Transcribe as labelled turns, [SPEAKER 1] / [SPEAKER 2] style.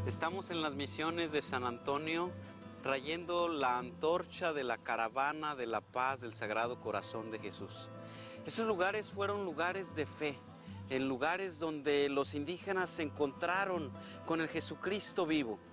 [SPEAKER 1] Estamos en las misiones de San Antonio, trayendo la antorcha de la caravana de la paz del Sagrado Corazón de Jesús. Esos lugares fueron lugares de fe, en lugares donde los indígenas se encontraron con el Jesucristo vivo.